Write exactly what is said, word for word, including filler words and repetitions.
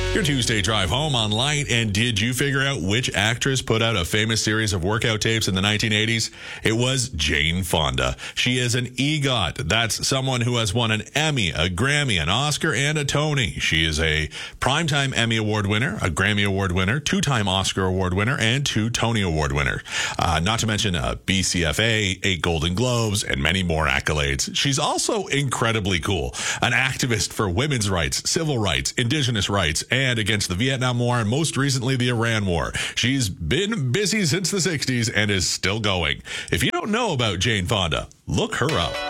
Your Tuesday drive home on Light, and did you figure out which actress put out a famous series of workout tapes in the nineteen eighties? It was Jane Fonda. She is an EGOT. That's someone who has won an Emmy, a Grammy, an Oscar, and a Tony. She is a Primetime Emmy Award winner, a Grammy Award winner, two-time Oscar Award winner, and two Tony Award winner. Uh, not to mention a B C F A, eight Golden Globes, and many more accolades. She's also incredibly cool. An activist for women's rights, civil rights, indigenous rights, and and against the Vietnam War and most recently the Iran War. She's been busy since the sixties and is still going. If you don't know about Jane Fonda, look her up.